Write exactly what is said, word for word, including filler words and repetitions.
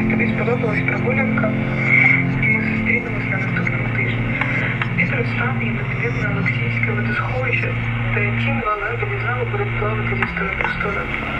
тобі сподобалась прогулянка, і ми зустрінемось на наступному тижні. Вітер встане і відповідно Олексійське водосховище, та ті два леби знову будуть плавати зі сторони в сторону.